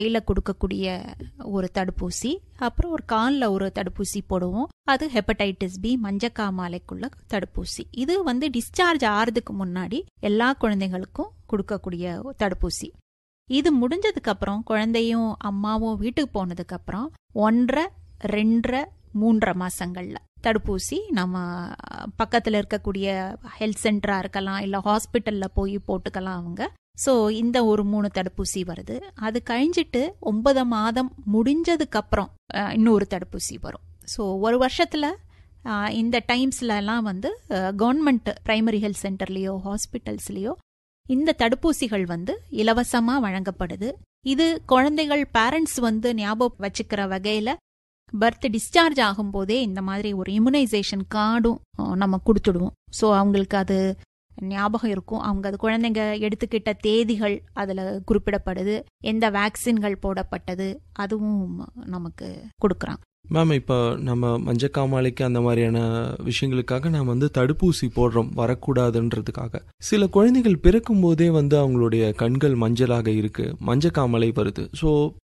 கையில கொடுக்கக்கூடிய ஒரு தடுப்பூசி, அப்புறம் ஒரு கால்ல ஒரு தடுப்பூசி போடுவோம். அது ஹெப்படைட்டிஸ் பி மஞ்சக்காமாலைக்குள்ள தடுப்பூசி. இது டிஸ்சார்ஜ் ஆறதுக்கு முன்னாடி எல்லா குழந்தைகளுக்கும் கொடுக்கக்கூடிய தடுப்பூசி. இது முடிஞ்சதுக்கு அப்புறம் குழந்தையும் அம்மாவும் வீட்டுக்கு போனதுக்கு அப்புறம் 1.5, 2.5, 3 மாசங்கள்ல தடுப்பூசி நம்ம பக்கத்துல இருக்கக்கூடிய ஹெல்த் சென்டரா இருக்கலாம், இல்ல ஹாஸ்பிட்டல்ல போய் போட்டுக்கலாம் அவங்க. ஸோ இந்த ஒரு 3 தடுப்பூசி வருது. அது கழிஞ்சிட்டு 9 மாதம் முடிஞ்சதுக்கு அப்புறம் இன்னொரு தடுப்பூசி வரும். ஸோ ஒரு வருஷத்துல இந்த டைம்ஸ்ல எல்லாம் கவர்மெண்ட் பிரைமரி ஹெல்த் சென்டர்லயோ ஹாஸ்பிட்டல்ஸ்லயோ இந்த தடுப்பூசிகள் இலவசமா வழங்கப்படுது. இது குழந்தைகள் பேரண்ட்ஸ் ஞாபகம் வச்சுக்கிற வகையில பர்த் டிஸ்சார்ஜ் ஆகும் போதே இந்த மாதிரி ஒரு இம்யூனைசேஷன் கார்டும் நம்ம கொடுத்துடுவோம். ஸோ அவங்களுக்கு அது ஞாபகம் இருக்கும். அவங்க அது குழந்தைங்க எடுத்துக்கிட்ட தேதிகள் அதுல குறிப்பிடப்படுது, எந்த வேக்சின்கள் போடப்பட்டது அதுவும் நமக்கு கொடுக்குறாங்க. மேம், இப்போ நம்ம மஞ்சக்காமாலைக்கு அந்த மாதிரியான விஷயங்களுக்காக நாம் தடுப்பூசி போடுறோம் வரக்கூடாதுன்றதுக்காக. சில குழந்தைகள் பிறக்கும் போதே அவங்களுடைய கண்கள் மஞ்சளாக இருக்கு, மஞ்சக்காமலை வருது. ஸோ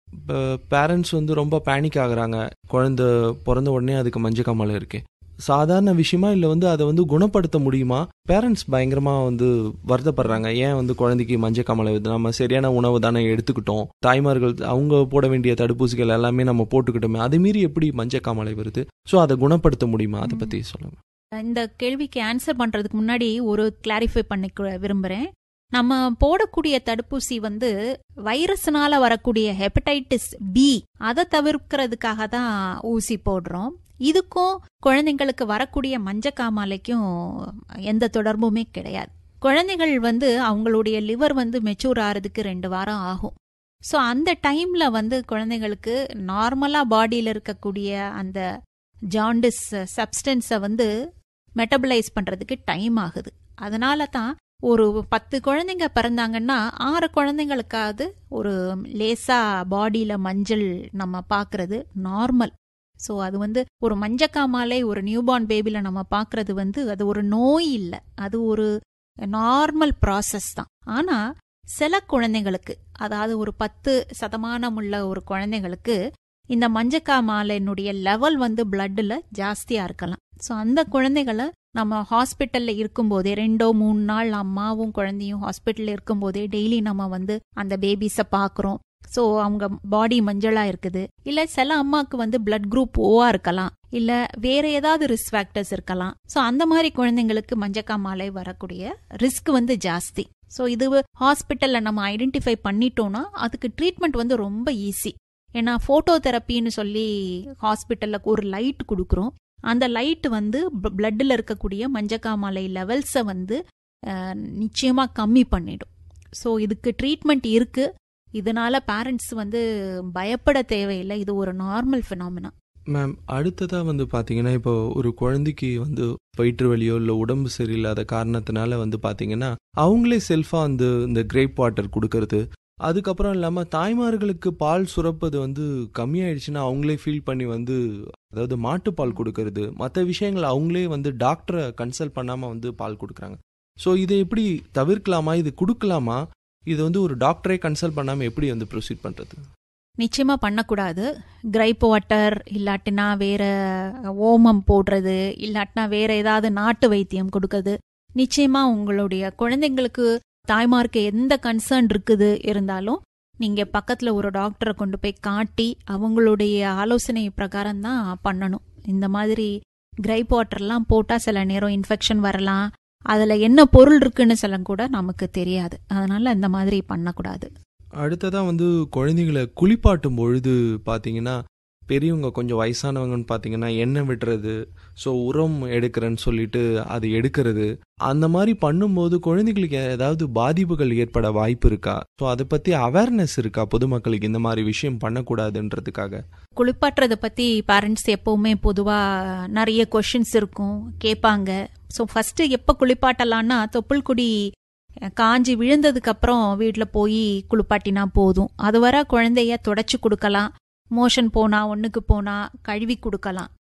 பேரண்ட்ஸ் ரொம்ப பேனிக் ஆகுறாங்க, குழந்தை பிறந்த உடனே அதுக்கு மஞ்சக்காமலை இருக்கு. சாதாரண விஷயமா இல்லை அதை குணப்படுத்த முடியுமா? பேரண்ட்ஸ் பயங்கரமா வருத்தப்படுறாங்க. ஏன் குழந்தைக்கு மஞ்சக்காமலை வருது, நம்ம சரியான உணவு தானே எடுத்துக்கிட்டோம், தாய்மார்கள் அவங்க போட வேண்டிய தடுப்பூசிகள் எல்லாமே நம்ம போட்டுக்கிட்டோமே, அது மீறி எப்படி மஞ்சக்காமலை வருது? ஸோ அதை குணப்படுத்த முடியுமா? அதை பத்தி சொல்லுங்க. இந்த கேள்விக்கு ஆன்சர் பண்றதுக்கு முன்னாடி ஒரு கிளாரிஃபை பண்ணிக்க விரும்புறேன். நம்ம போடக்கூடிய தடுப்பூசி வைரஸ்னால வரக்கூடிய ஹெப்படைட்டிஸ் பி அதை தவிர்க்கிறதுக்காக தான் ஊசி போடுறோம். இதுக்கும் குழந்தைங்களுக்கு வரக்கூடிய மஞ்சக்காமாலைக்கும் எந்த தொடர்புமே கிடையாது. குழந்தைகள் அவங்களுடைய லிவர் மெச்சூர் ஆறதுக்கு 2 வாரம் ஆகும். ஸோ அந்த டைம்ல குழந்தைங்களுக்கு நார்மலா பாடியில இருக்கக்கூடிய அந்த ஜாண்டிஸ் சப்ஸ்டன்ஸை மெட்டபலைஸ் பண்றதுக்கு டைம் ஆகுது. அதனால தான் ஒரு 10 குழந்தைங்க பிறந்தாங்கன்னா 6 குழந்தைங்களுக்காவது ஒரு லேசா பாடியில மஞ்சள் நம்ம பாக்குறது நார்மல். ஸோ அது ஒரு மஞ்சக்காமாலை ஒரு நியூபார்ன் பேபில நம்ம பாக்குறது அது ஒரு நோய் இல்லை, அது ஒரு நார்மல் ப்ராசஸ் தான். ஆனா சில குழந்தைங்களுக்கு, அதாவது ஒரு 10% உள்ள ஒரு குழந்தைங்களுக்கு இந்த மஞ்சக்காமாலையினுடைய லெவல் பிளட்ல ஜாஸ்தியா இருக்கலாம். ஸோ அந்த குழந்தைகளை நம்ம ஹாஸ்பிட்டல்ல இருக்கும்போதே 2-3 நாள் அம்மாவும் குழந்தையும் ஹாஸ்பிட்டல்ல இருக்கும்போதே டெய்லி நம்ம அந்த பேபிஸை பாக்குறோம். ஸோ அவங்க பாடி மஞ்சளா இருக்குது. இல்ல சில அம்மாக்கு பிளட் குரூப் ஓவா இருக்கலாம், இல்ல வேற ஏதாவது ரிஸ்க் ஃபேக்டர்ஸ் இருக்கலாம். ஸோ அந்த மாதிரி குழந்தைங்களுக்கு மஞ்சக்காமாலை வரக்கூடிய ரிஸ்க் ஜாஸ்தி. ஸோ இது ஹாஸ்பிட்டல்ல நம்ம ஐடென்டிஃபை பண்ணிட்டோம்னா அதுக்கு ட்ரீட்மெண்ட் ரொம்ப ஈஸி. ஏன்னா போட்டோ தெரப்பின்னு சொல்லி ஹாஸ்பிட்டல்ல ஒரு லைட் கொடுக்குறோம். அந்த லைட் பிளட்ல இருக்கக்கூடிய மஞ்சக்காமாலை லெவல்ஸை நிச்சயமா கம்மி பண்ணிடும். ஸோ இதுக்கு ட்ரீட்மெண்ட் இருக்கு. இதனால பேரண்ட்ஸ் பயப்பட தேவையில்லை, இது ஒரு நார்மல் ஃபினாமினா. மேம், அடுத்ததா பாத்தீங்கன்னா இப்போ ஒரு குழந்தைக்கு வயிற்று வலியோ இல்லை உடம்பு சரியில்லாத காரணத்தினால பாத்தீங்கன்னா அவங்களே செல்ஃபா இந்த கிரேப் வாட்டர் கொடுக்கறது, அதுக்கப்புறம் இல்லாம தாய்மார்களுக்கு பால் சுரப்பது கம்மியாயிடுச்சுன்னா அவங்களே ஃபீல் பண்ணி அதாவது மாட்டுப்பால் கொடுக்கறது, மற்ற விஷயங்கள் அவங்களே டாக்டரை கன்சல்ட் பண்ணாம பால் கொடுக்குறாங்க. ஸோ இதை எப்படி தவிர்க்கலாமா, இது கொடுக்கலாமா, இது ஒரு டாக்டரை கன்சல்ட் பண்ணாம எப்படி ப்ரொசீட் பண்றது? நிச்சயமா பண்ணக்கூடாது. கிரைப் வாட்டர் இல்லாட்டினா வேற ஓமம் போடுறது, இல்லாட்டினா வேற ஏதாவது நாட்டு வைத்தியம் கொடுக்கறது நிச்சயமா உங்களுடைய குழந்தைங்களுக்கு தாய்மார்க்கு எந்த கன்சர்ன் இருக்குது இருந்தாலும் நீங்க பக்கத்துல ஒரு டாக்டரை கொண்டு போய் காட்டி அவங்களுடைய ஆலோசனை பிரகாரம் தான் பண்ணணும். இந்த மாதிரி கிரைப் வாட்டர்லாம் போட்டா சில நேரம் இன்ஃபெக்ஷன் வரலாம், அதுல என்ன பொருள் இருக்குன்னு சொல்ல கூட நமக்கு தெரியாது. அதனால இந்த மாதிரி பண்ணக்கூடாது. அடுத்ததா குழந்தைங்களை குளிப்பாட்டும் பொழுது பாத்தீங்கன்னா பெரியவங்க கொஞ்சம் வயசானவங்கன்னு பாத்தீங்கன்னா எண்ணெய் விடுறது, ஸோ உரம் எடுக்கிறேன்னு சொல்லிட்டு அது எடுக்கிறது, அந்த மாதிரி பண்ணும்போது குழந்தைகளுக்கு ஏதாவது பாதிப்புகள் ஏற்பட வாய்ப்பு இருக்கா? ஸோ அதை பத்தி அவேர்னஸ் இருக்கா பொதுமக்களுக்கு, இந்த மாதிரி விஷயம் பண்ணக்கூடாதுன்றதுக்காக? குளிப்பாட்டுறதை பத்தி பேரண்ட்ஸ் எப்பவுமே பொதுவா நிறைய கொஸ்டின்ஸ் இருக்கும், கேட்பாங்க. ஸோ ஃபர்ஸ்ட் எப்போ குளிப்பாட்டலான்னா தொப்புள் கொடி காஞ்சி விழுந்ததுக்கு அப்புறம் வீட்டில் போய் குளிப்பாட்டினா போதும். அது வர குழந்தைய தொடச்சி கொடுக்கலாம், மோஷன் போனா ஒண்ணுக்கு போனா கழுவி கொடுக்கலாம்.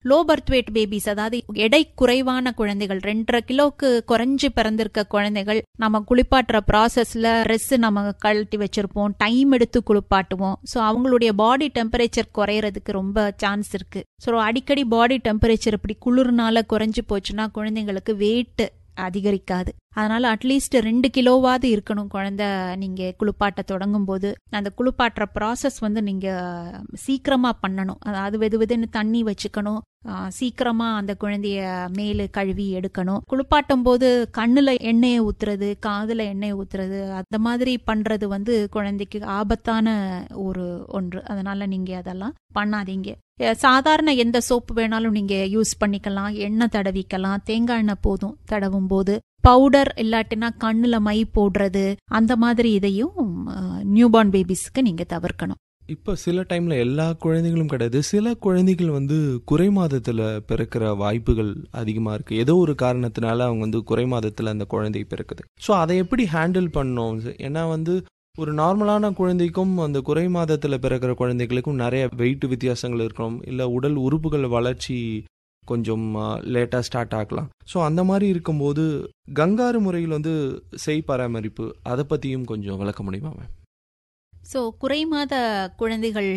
லோ பர்த் வெயிட் பேபிஸ், அதாவது எடை குறைவான குழந்தைகள், 2.5 கிலோக்கு குறைஞ்சு பிறந்திருக்க குழந்தைகள், நம்ம குளிப்பாட்டுற ப்ராசஸ்ல ட்ரெஸ் நம்ம கழட்டி வச்சிருப்போம், டைம் எடுத்து குளிப்பாட்டுவோம். ஸோ அவங்களுடைய பாடி டெம்பரேச்சர் குறையறதுக்கு ரொம்ப சான்ஸ் இருக்கு. ஸோ அடிக்கடி பாடி டெம்பரேச்சர் இப்படி குளிர்னால குறைஞ்சு போச்சுன்னா குழந்தைங்களுக்கு வெயிட் அதிகரிக்காது. அதனால அட்லீஸ்ட் 2 கிலோவாவது இருக்கணும் குழந்தை நீங்க குளிப்பாட்ட தொடங்கும் போது. அந்த குளிப்பாட்டுற ப்ராசஸ் நீங்க சீக்கிரமா பண்ணணும். அதாவது வெதுவெதுன்னு தண்ணி வச்சுக்கணும், சீக்கிரமா அந்த குழந்தைய மேலு கழுவி எடுக்கணும். குளிப்பாட்டும் போது கண்ணுல எண்ணெயை ஊத்துறது, காதுல எண்ணெயை ஊத்துறது, அந்த மாதிரி பண்றது குழந்தைக்கு ஆபத்தான ஒன்று. அதனால நீங்க அதெல்லாம் பண்ணாதீங்க. சாதாரண எந்த சோப்பு வேணாலும் நீங்க யூஸ் பண்ணிக்கலாம், எண்ணெய் தடவிக்கலாம், தேங்காய் எண்ணெய் போதும் தடவும் போது. பவுடர் இல்லாட்டினா கண்ணுல மை போடுறது, அந்த மாதிரி இதையும் நியூபார்ன் பேபிஸ்க்கு நீங்க தவிர்க்கணும். இப்போ சில டைம்ல எல்லா குழந்தைகளும் கிடையாது, சில குழந்தைகள் குறை மாதத்துல பிறக்கிற வாய்ப்புகள் அதிகமா இருக்கு. ஏதோ ஒரு காரணத்தினால அவங்க குறை மாதத்துல அந்த குழந்தை பிறக்குது. ஸோ அதை எப்படி ஹேண்டில் பண்ணணும்? ஏன்னா ஒரு நார்மலான குழந்தைக்கும் அந்த குறை மாதத்துல பிறக்கிற குழந்தைகளுக்கும் நிறைய வெயிட் வித்தியாசங்கள் இருக்கணும், இல்லை உடல் உறுப்புகள் வளர்ச்சி கொஞ்சம் லேட்டாக ஸ்டார்ட் ஆகலாம். ஸோ அந்த மாதிரி இருக்கும்போது கங்காரு முறையில் செய் பராமரிப்பு, அதை பற்றியும் கொஞ்சம் விளக்க முடியுமா மேம்? ஸோ குறை மாத குழந்தைகள்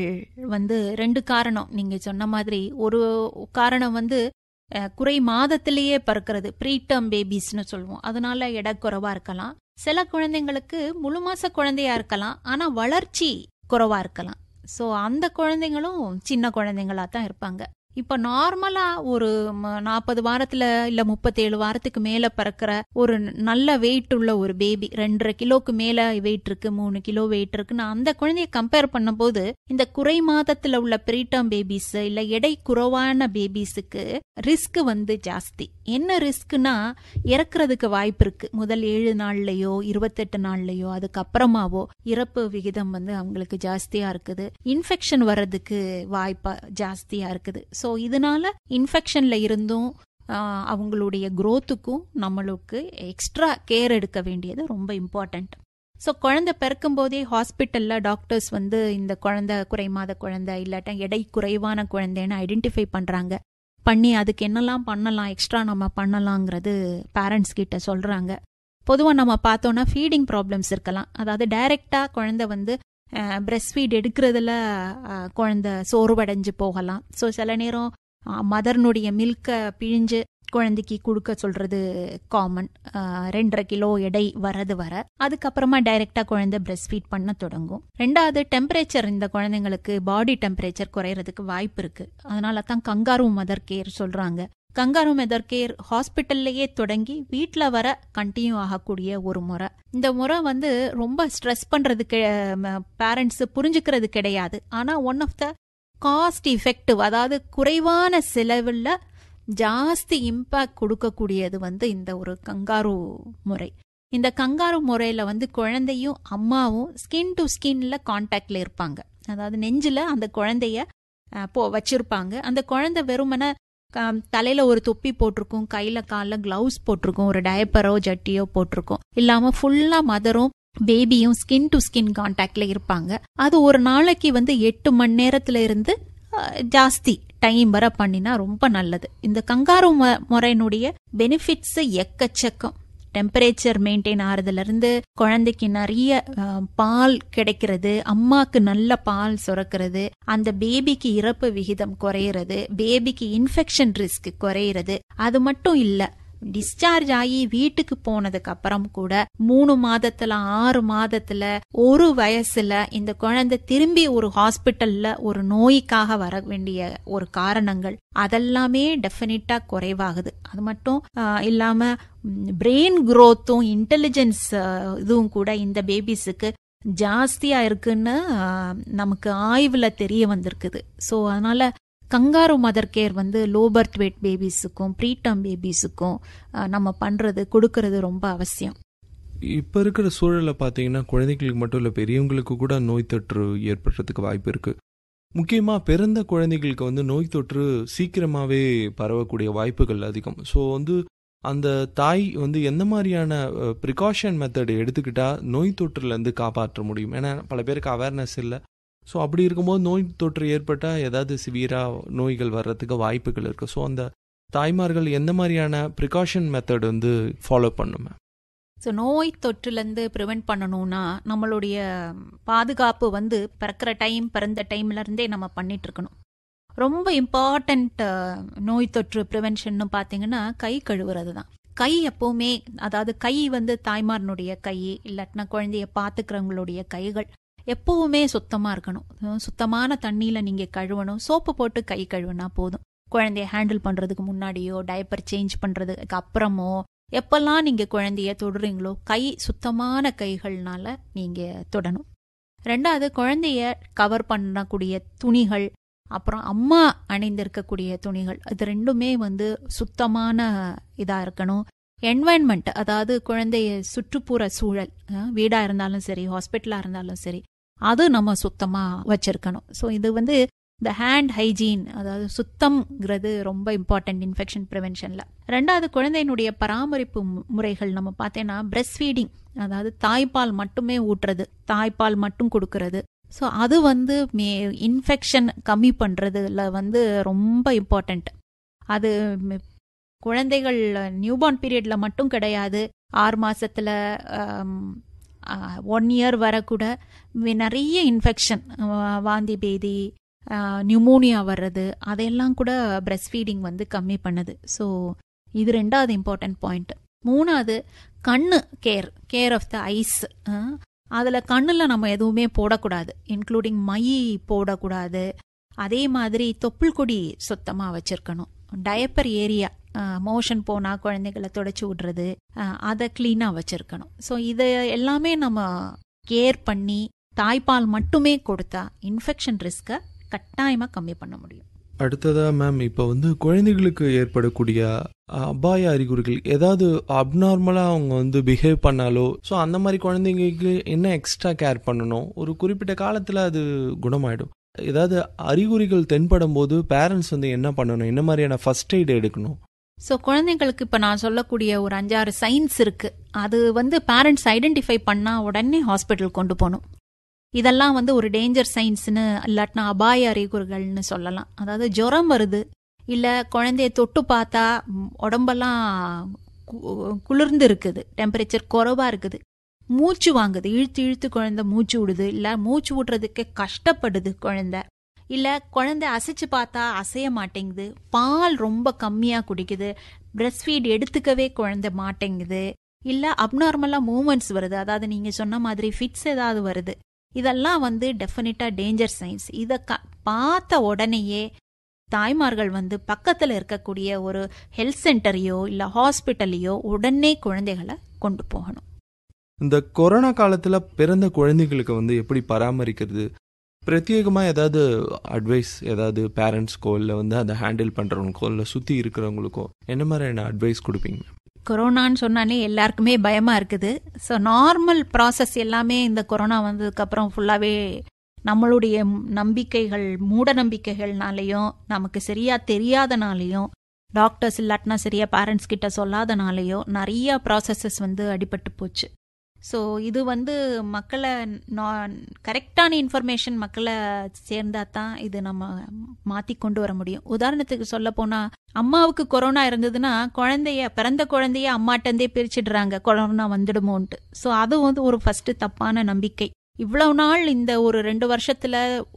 2 காரணம் நீங்க சொன்ன மாதிரி. ஒரு காரணம் குறை மாதத்திலேயே பிறக்கிறது, ப்ரீடம் பேபிஸ்னு சொல்லுவோம். அதனால எடை குறைவா இருக்கலாம். சில குழந்தைங்களுக்கு முழு மாச குழந்தையா இருக்கலாம், ஆனா வளர்ச்சி குறைவா இருக்கலாம். ஸோ அந்த குழந்தைங்களும் சின்ன குழந்தைங்களா தான் இருப்பாங்க. இப்ப நார்மலா ஒரு 40 வாரத்துல இல்ல 37 வாரத்துக்கு மேல பிறக்கிற ஒரு நல்ல வெயிட் உள்ள ஒரு பேபி, 2.5 கிலோக்கு மேல வெயிட் இருக்கு, 3 கிலோ வெயிட் இருக்குன்னு அந்த குழந்தைய கம்பேர் பண்ணும் போது இந்த குறை மாதத்துல உள்ள ப்ரீடம் பேபிஸ் இல்ல எடை குறைவான பேபிஸுக்கு ரிஸ்க் ஜாஸ்தி. என்ன ரிஸ்க்னா, இறக்குறதுக்கு வாய்ப்பு இருக்கு. முதல் 7 நாள்லயோ 28 நாள்லயோ அதுக்கப்புறமாவோ இறப்பு விகிதம் அவங்களுக்கு ஜாஸ்தியா இருக்குது. இன்ஃபெக்ஷன் வர்றதுக்கு வாய்ப்பு ஜாஸ்தியா இருக்குது. ஸோ இதனால இன்ஃபெக்ஷன்ல இருந்தும் அவங்களுடைய குரோத்துக்கும் நம்மளுக்கு எக்ஸ்ட்ரா கேர் எடுக்க வேண்டியது ரொம்ப இம்பார்ட்டன்ட். ஸோ குழந்தை பிறக்கும் போதே ஹாஸ்பிட்டல்ல டாக்டர்ஸ் இந்த குழந்தை குறைமாத குழந்தை இல்லாட்டா எடை குறைவான குழந்தைன்னு ஐடென்டிஃபை பண்ணி அதுக்கு என்னெல்லாம் பண்ணலாம், எக்ஸ்ட்ரா நம்ம பண்ணலாங்கிறது பேரண்ட்ஸ் கிட்ட சொல்றாங்க. பொதுவாக நம்ம பார்த்தோம்னா ஃபீடிங் ப்ராப்ளம்ஸ் இருக்கலாம். அதாவது டைரக்டா குழந்தை பிரெஸ்ட் ஃபீட் எடுக்கிறதுல குழந்தை சோர்வடைஞ்சு போகலாம். ஸோ சில நேரம் மதர்னுடைய மில்கை பிழிஞ்சு குழந்தைக்கு கொடுக்க சொல்றது காமன். 2.5 கிலோ எடை வரது வர அதுக்கப்புறமா டைரக்டா குழந்தை பிரெஸ்ட் ஃபீட் பண்ண தொடங்கும். 2வது டெம்பரேச்சர், இந்த குழந்தைங்களுக்கு பாடி டெம்பரேச்சர் குறையறதுக்கு வாய்ப்பு இருக்கு. அதனால தான் கங்காரு மதர் கேர் சொல்றாங்க. கங்காரு மதர் கேர் ஹாஸ்பிட்டல்லையே தொடங்கி வீட்டுல வர கண்டினியூ ஆகக்கூடிய ஒரு முறை. இந்த முறை ரொம்ப ஸ்ட்ரெஸ் பண்றதுக்கு பேரண்ட்ஸ் புரிஞ்சுக்கிறது கிடையாது. ஆனா one of the cost effective, அதாவது குறைவான செலவுல ஜாஸ்தி இம்பாக்ட் கொடுக்கக்கூடியது இந்த ஒரு கங்காரு முறை. இந்த கங்காரு முறையில குழந்தையும் அம்மாவும் ஸ்கின் டு ஸ்கின்ல கான்டாக்ட்ல இருப்பாங்க. அதாவது நெஞ்சில அந்த குழந்தைய வச்சிருப்பாங்க. அந்த குழந்தை வெறுமன தலையில ஒரு தொப்பி போட்டிருக்கும், கையில கால கிளவுஸ் போட்டிருக்கும், ஒரு டயப்பரோ ஜட்டியோ போட்டிருக்கும். இல்லாம ஃபுல்லா மதரும் பேபியும் ஸ்கின் டு ஸ்கின் கான்டாக்ட்ல இருப்பாங்க. அது ஒரு நாளைக்கு 8 மணி நேரத்துல இருந்து ஜாஸ்தி டைம் வர பண்ணினா ரொம்ப நல்லது. இந்த கங்காரு முறையினுடைய பெனிஃபிட்ஸ் எக்கச்சக்கம். டெம்பரேச்சர் மெயின்டைன் ஆறதுல இருந்து குழந்தைக்கு நிறைய பால் கிடைக்கிறது, அம்மாக்கு நல்ல பால் சுரக்கிறது, அந்த பேபிக்கு இறப்பு விகிதம் குறையிறது, பேபிக்கு இன்ஃபெக்ஷன் ரிஸ்க் குறையிறது. அது மட்டும் இல்ல, டிஸ்சார்ஜ் ஆகி வீட்டுக்கு போனதுக்கு அப்புறம் கூட 3 மாதத்துல 6 மாதத்துல 1 வயசுல இந்த குழந்தை திரும்பி ஒரு ஹாஸ்பிட்டல்ல ஒரு நோய்க்காக வர வேண்டிய ஒரு காரணங்கள் அதெல்லாமே டெஃபினட்டா குறைவாகுது. அது மட்டும் இல்லாம பிரெயின் குரோத்தும் இன்டெலிஜென்ஸ் இதுவும் கூட இந்த பேபிஸுக்கு ஜாஸ்தியா இருக்குன்னு நமக்கு ஆய்வுல தெரிய வந்திருக்குது. ஸோ அதனால kangaroo mother care low birth wait பேபிஸுக்கும் preterm பேபிஸுக்கும் நம்ம கொடுக்கறது ரொம்ப அவசியம். இப்போ இருக்கிற சூழலை பார்த்தீங்கன்னா குழந்தைகளுக்கு மட்டும் இல்லை, பெரியவங்களுக்கு கூட நோய் தொற்று ஏற்படுறதுக்கு வாய்ப்பு இருக்கு. முக்கியமாக பிறந்த குழந்தைகளுக்கு நோய் தொற்று சீக்கிரமாகவே பரவக்கூடிய வாய்ப்புகள் அதிகம். ஸோ அந்த தாய் எந்த மாதிரியான ப்ரிகாஷன் மெத்தட் எடுத்துக்கிட்டா நோய் தொற்றுலேருந்து காப்பாற்ற முடியும்? ஏன்னா பல பேருக்கு அவேர்னஸ் இல்லை. ஸோ அப்படி இருக்கும்போது நோய் தொற்று ஏற்பட்டால் ஏதாவது சிவியராக நோய்கள் வர்றதுக்கு வாய்ப்புகள் இருக்குது. ஸோ அந்த தாய்மார்கள் எந்த மாதிரியான ப்ரிகாஷன் மெத்தட் வந்து ஃபாலோ பண்ணுமே? ஸோ நோய் தொற்றுலேருந்து ப்ரிவெண்ட் பண்ணணும்னா நம்மளுடைய பாதுகாப்பு வந்து பிறந்த டைம்லேருந்தே நம்ம பண்ணிட்டு இருக்கணும். ரொம்ப இம்பார்ட்டண்ட் நோய் தொற்று ப்ரிவென்ஷன்னு பார்த்தீங்கன்னா கை கழுவுறது தான். கை எப்போவுமே, அதாவது கை வந்து தாய்மாரனுடைய கை இல்லாட்டினா குழந்தைய பார்த்துக்கிறவங்களுடைய கைகள் எப்போவுமே சுத்தமாக இருக்கணும். சுத்தமான தண்ணியில் நீங்கள் கழுவணும். சோப்பு போட்டு கை கழுவுனா போதும். குழந்தைய ஹேண்டில் பண்ணுறதுக்கு முன்னாடியோ டைப்பர் சேஞ்ச் பண்ணுறதுக்கு அப்புறமோ எப்பெல்லாம் நீங்கள் குழந்தைய தொடுறீங்களோ கை சுத்தமான கைகள்னால நீங்கள் தொடணும். ரெண்டாவது, குழந்தைய கவர் பண்ணக்கூடிய துணிகள், அப்புறம் அம்மா அணிந்திருக்கக்கூடிய துணிகள், இது ரெண்டுமே வந்து சுத்தமான இதாக இருக்கணும். என்வாயன்மெண்ட், அதாவது குழந்தைய சுற்றுப்புற சூழல், வீடாக இருந்தாலும் சரி ஹாஸ்பிட்டலாக இருந்தாலும் சரி, அது நம்ம சுத்தமாக வச்சிருக்கணும். ஸோ இது வந்து இந்த ஹேண்ட் ஹைஜீன், அதாவது சுத்தம்ங்கிறது ரொம்ப இம்பார்ட்டன்ட் இன்ஃபெக்ஷன் ப்ரிவென்ஷனில். ரெண்டாவது, குழந்தையினுடைய பராமரிப்பு முறைகள் நம்ம பார்த்தேன்னா பிரெஸ்ட் ஃபீடிங், அதாவது தாய்ப்பால் மட்டுமே ஊட்டுறது, தாய்ப்பால் மட்டும் கொடுக்கறது. ஸோ அது வந்து இன்ஃபெக்ஷன் கம்மி பண்ணுறதுல வந்து ரொம்ப இம்பார்ட்டண்ட். அது குழந்தைகள் நியூபார்ன் பீரியடில் மட்டும் கிடையாது, 6 மாசத்துல 1 இயர் வர கூட நிறைய இன்ஃபெக்ஷன், வாந்தி பேதி, நியூமோனியா வர்றது, அதையெல்லாம் கூட பிரெஸ்ட் ஃபீடிங் வந்து கம்மி பண்ணுது. ஸோ இது ரெண்டாவது இம்பார்ட்டன்ட் பாயிண்ட். மூணாவது, கண்ணு கேர் ஆஃப் த ஐஸ். அதில் கண்ணில் நம்ம எதுவுமே போடக்கூடாது, இன்க்ளூடிங் மை போடக்கூடாது. அதே மாதிரி தொப்புள் கொடி சுத்தமாக வச்சிருக்கணும். டயப்பர் ஏரியா, மோஷன் போனால் குழந்தைகளை தொடச்சி விடுறது, அதை கிளீனாக வச்சிருக்கணும். ஸோ இதை எல்லாமே நம்ம கேர் பண்ணி தாய்ப்பால் மட்டுமே கொடுத்தா இன்ஃபெக்ஷன் ரிஸ்கை கட்டாயமாக கம்மி பண்ண முடியும். அடுத்ததா மேம், இப்போ வந்து குழந்தைகளுக்கு ஏற்படக்கூடிய அபாய அறிகுறிகள், ஏதாவது அப்நார்மலாக அவங்க வந்து பிஹேவ் பண்ணாலோ, ஸோ அந்த மாதிரி குழந்தைங்களுக்கு என்ன எக்ஸ்ட்ரா கேர் பண்ணணும்? ஒரு குறிப்பிட்ட காலத்தில் அது குணமாயிடும். ஏதாவது அறிகுறிகள் தென்படும் போது பேரண்ட்ஸ் வந்து என்ன பண்ணணும்? என்ன மாதிரியான ஃபர்ஸ்ட் எய்ட் எடுக்கணும்? ஸோ குழந்தைங்களுக்கு இப்போ நான் சொல்லக்கூடிய ஒரு 5-6 சைன்ஸ் இருக்கு. அது வந்து பேரண்ட்ஸ் ஐடென்டிஃபை பண்ணால் உடனே ஹாஸ்பிட்டல் கொண்டு போகணும். இதெல்லாம் வந்து ஒரு டேஞ்சர் சைன்ஸ்னு இல்லாட்டினா அபாய அறிகுறிகள்னு சொல்லலாம். அதாவது ஜுரம் வருது, இல்லை குழந்தைய தொட்டு பார்த்தா உடம்பெல்லாம் குளிர்ந்து இருக்குது, டெம்பரேச்சர் குறைவாக இருக்குது, மூச்சு வாங்குது, இழுத்து இழுத்து குழந்தை மூச்சு விடுது, இல்லை மூச்சு விடுறதுக்கு கஷ்டப்படுது குழந்தை, இல்லை குழந்தை அசைச்சு பார்த்தா அசைய மாட்டேங்குது, பால் ரொம்ப கம்மியாக குடிக்குது, பிரெஸ்ட் ஃபீட் எடுத்துக்கவே குழந்தை மாட்டேங்குது, இல்லை அப்நார்மலாக மூமெண்ட்ஸ் வருது, அதாவது நீங்கள் சொன்ன மாதிரி ஃபிட்ஸ் ஏதாவது வருது, இதெல்லாம் வந்து டெஃபினட்டாக டேஞ்சர் சைன்ஸ். இதை பார்த்த உடனேயே தாய்மார்கள் வந்து பக்கத்தில் இருக்கக்கூடிய ஒரு ஹெல்த் சென்டரையோ இல்லை ஹாஸ்பிட்டலையோ உடனே குழந்தைகளை கொண்டு போகணும். இந்த கொரோனா காலத்தில் பிறந்த குழந்தைகளுக்கு வந்து எப்படி பராமரிக்கிறது? பிரத்யேகமாக ஏதாவது அட்வைஸ், ஏதாவது பேரண்ட்ஸ்க்கோ இல்லை வந்து அதை ஹேண்டில் பண்ணுறவங்களுக்கோ இல்லை சுற்றி இருக்கிறவங்களுக்கோ என்ன மாதிரியான அட்வைஸ் கொடுப்பீங்க? கொரோனான்னு சொன்னாலே எல்லாருக்குமே பயமா இருக்குது. ஸோ நார்மல் ப்ராசஸ் எல்லாமே இந்த கொரோனா வந்ததுக்கப்புறம் ஃபுல்லாகவே நம்மளுடைய நம்பிக்கைகள், மூட நம்பிக்கைகள்னாலையும், நமக்கு சரியா தெரியாதனாலையும், டாக்டர்ஸ் இல்லாட்டினா சரியா பேரண்ட்ஸ் கிட்ட சொல்லாதனாலையும் நிறைய ப்ராசஸஸ் வந்து அடிபட்டு போச்சு. ஸோ இது வந்து மக்களை கரெக்டான இன்ஃபர்மேஷன் மக்களை சேர்ந்தா தான் இது நம்ம மாற்றி கொண்டு வர முடியும். உதாரணத்துக்கு சொல்ல போனால், அம்மாவுக்கு கொரோனா இருந்ததுன்னா பிறந்த குழந்தைய அம்மாட்டந்தே பிரிச்சிடுறாங்க, கொரோனா வந்துடுமோன்ட்டு. ஸோ அது வந்து ஒரு ஃபர்ஸ்ட் தப்பான நம்பிக்கை. இவ்வளவு நாள் இந்த ஒரு 2 வருஷத்துல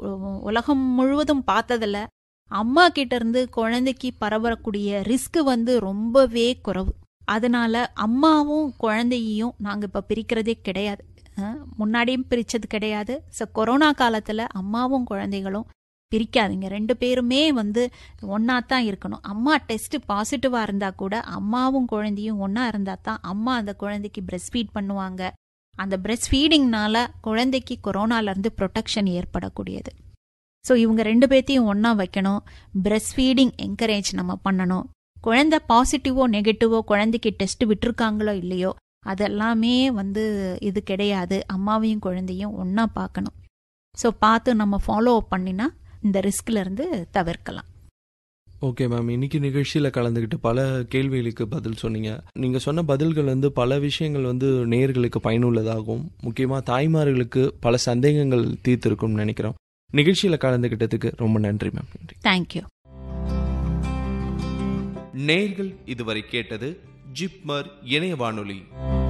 உலகம் முழுவதும் பார்த்ததுல அம்மா கிட்ட இருந்து குழந்தைக்கு பரவக்கூடிய ரிஸ்க் வந்து ரொம்பவே குறைவு. அதனால அம்மாவும் குழந்தையையும் நாங்கள் இப்போ பிரிக்கிறதே கிடையாது, முன்னாடியும் பிரிச்சது கிடையாது. ஸோ கொரோனா காலத்தில் அம்மாவும் குழந்தைகளும் பிரிக்காதீங்க, 2 பேருமே வந்து ஒன்னா தான் இருக்கணும். அம்மா டெஸ்ட் பாசிட்டிவா இருந்தா கூட அம்மாவும் குழந்தையும் ஒன்னா இருந்தா தான் அம்மா அந்த குழந்தைக்கு பிரெஸ்ட் ஃபீட் பண்ணுவாங்க. அந்த பிரெஸ்ட் ஃபீடிங்னால குழந்தைக்கு கொரோனால இருந்து ப்ரொடெக்ஷன் ஏற்படக்கூடியது. ஸோ இவங்க 2 பேர்த்தையும் ஒன்னா வைக்கணும். பிரெஸ்ட் ஃபீடிங் என்கரேஜ் நம்ம பண்ணணும். குழந்தை பாசிட்டிவோ நெகட்டிவோ குழந்தைக்கு டெஸ்ட் விட்டுருக்காங்களோ இல்லையோ அதெல்லாமே வந்து இது கிடையாது. அம்மாவையும் குழந்தையும் ஒன்னா பார்க்கணும். ஸோ பார்த்து நம்ம ஃபாலோ அப் பண்ணினா இந்த ரிஸ்க்ல இருந்து தவிர்க்கலாம். ஓகே மேம், இன்னைக்கு நிகழ்ச்சியில் கலந்துக்கிட்டு பல கேள்விகளுக்கு பதில் சொன்னீங்க. நீங்கள் சொன்ன பதில்கள் வந்து பல விஷயங்கள் வந்து நேயர்களுக்கு பயனுள்ளதாகவும், முக்கியமாக தாய்மார்களுக்கு பல சந்தேகங்கள் தீர்த்திருக்கும்னு நினைக்கிறோம். நிகழ்ச்சியில கலந்துகிட்டதுக்கு ரொம்ப நன்றி மேம். நன்றி. தேங்க்யூ. நேயர்கள் இதுவரை கேட்டது ஜிப்மர் இணைய வானொலி.